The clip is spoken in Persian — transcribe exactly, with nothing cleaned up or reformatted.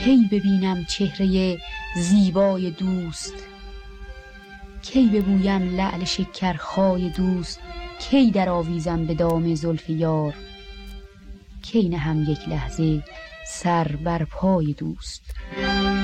کی ببینم چهره زیبای دوست؟ کی ببویم لعل شکرخای دوست؟ کی در آویزم به دام زلف یار؟ کی نهم یک لحظه سر بر پای دوست؟